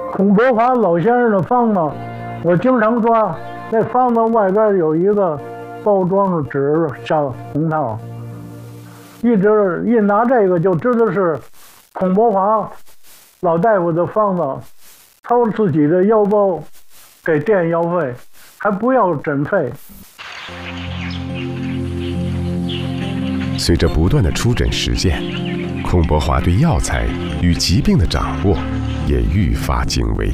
孔伯华老先生的方子，我经常抓，那方子外边有一个包装纸下红套，一拿这个就知道是孔伯华老大夫的方子，掏自己的腰包给垫药费，还不要诊费。 随着不断的出诊实践，孔伯华对药材与疾病的掌握也愈发精微。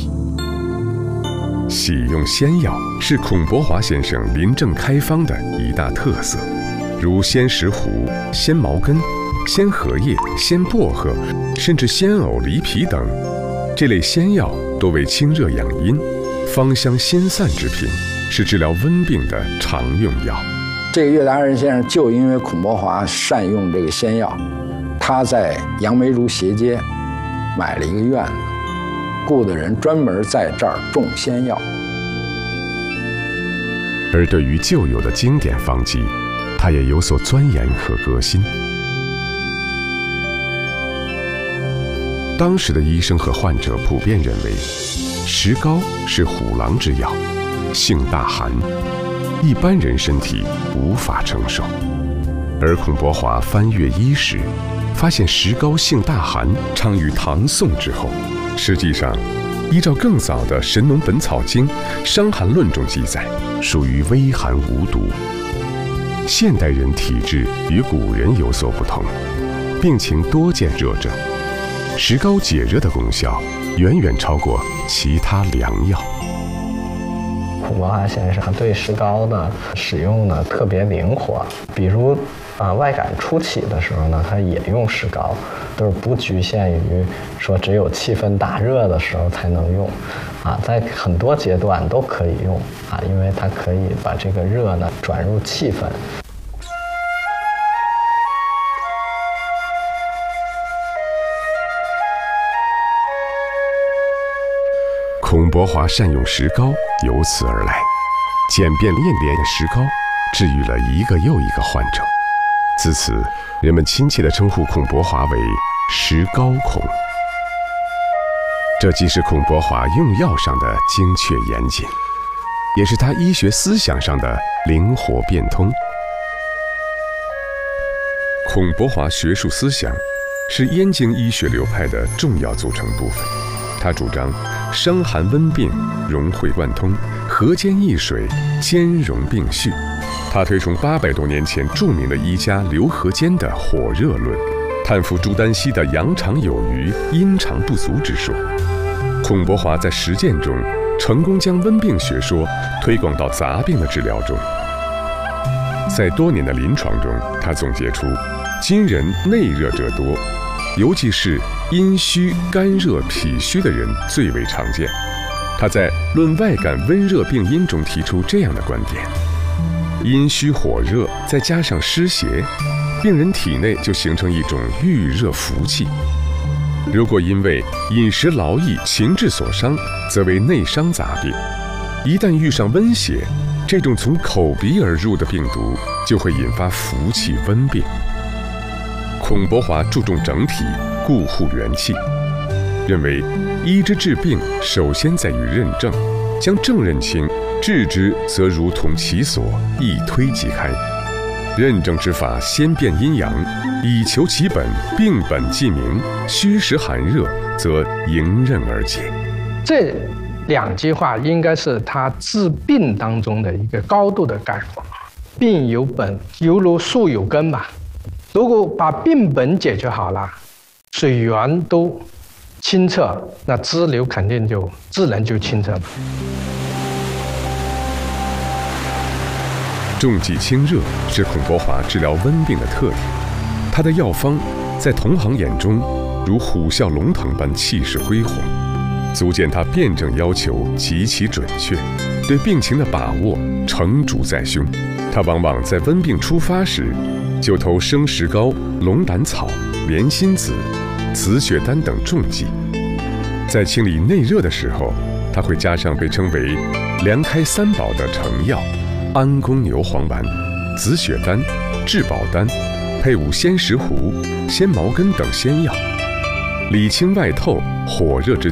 喜用仙药是孔伯华先生临症开方的一大特色，如鲜石斛、鲜茅根、鲜荷叶、鲜薄荷，甚至鲜藕、梨皮等，这类仙药多为清热养阴、芳香心散之品，是治疗温病的常用药。 这个岳达仁先生就因为孔伯华善用这个仙药，他在杨梅竹斜街买了一个院子，雇的人专门在这儿种仙药。 而对于旧有的经典方剂，他也有所钻研和革新。当时的医生和患者普遍认为，石膏是虎狼之药，性大寒，一般人身体无法承受。而孔伯华翻阅医史，发现石膏性大寒昌于唐宋之后。实际上，依照更早的《神农本草经·伤寒论》中记载，属于微寒无毒。现代人体质与古人有所不同，病情多见热症，石膏解热的功效远远超过其他良药。 孔伯华先生对石膏的使用呢特别灵活，比如外感初起的时候呢，他也用石膏，都是不局限于说只有气氛大热的时候才能用，在很多阶段都可以用因为它可以把这个热呢转入气氛。 孔伯华善用石膏由此而来，简便练练的石膏治愈了一个又一个患者。自此，人们亲切地称呼孔伯华为石膏孔。这既是孔伯华用药上的精确严谨，也是他医学思想上的灵活变通。孔伯华学术思想是燕京医学流派的重要组成部分。他主张伤寒温病融会贯通，和兼益水，兼容并蓄。他推崇800多年前著名的医家刘和坚的火热论，叹服朱丹溪的阳常有余，阴常不足之说。孔伯华在实践中成功将温病学说推广到杂病的治疗中。在多年的临床中，他总结出今人内热者多，尤其是阴虚、肝热、脾虚的人最为常见。他在《论外感温热病因》中提出这样的观点：阴虚火热，再加上湿邪，病人体内就形成一种郁热浮气。如果因为饮食劳役、情志所伤，则为内伤杂病；一旦遇上温邪，这种从口鼻而入的病毒就会引发服气温病。孔伯华注重整体，固护元气，认为医之治病首先在于认证，将症认清，治之则如同其所，一推即开。认证之法先辨阴阳，以求其本，病本既明，虚实寒热则迎刃而解。 这2句话应该是他治病当中的一个高度的概括。病有本，犹如树有根吧。如果把病本解决好了，水源都清澈，那支流肯定就自然就清澈了。 重剂清热是孔伯华治疗温病的特点，他的药方在同行眼中如虎啸龙腾般气势恢宏，足见他辩证要求极其准确，对病情的把握成竹在胸。他往往在温病初发时，就投生石膏、龙胆草、莲心子、紫雪丹等重剂。在清理内热的时候，他会加上被称为凉开3宝的成药安宫牛黄丸、紫雪丹、治宝丹，配伍鲜石斛、鲜茅根等仙药，里清外透，火热之